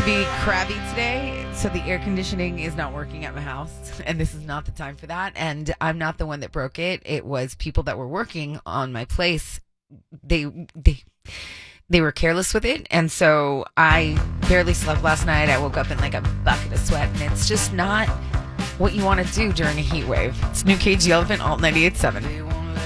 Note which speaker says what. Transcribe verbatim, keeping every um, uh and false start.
Speaker 1: be crabby today, so the air conditioning is not working at my house, and this is not the time for that. And I'm not the one that broke it. It was people that were working on my place. They they they were careless with it, and so I barely slept last night. I woke up in like a bucket of sweat, and it's just not what you want to do during a heat wave. It's New Cage the Elephant, Alt ninety-eight point seven.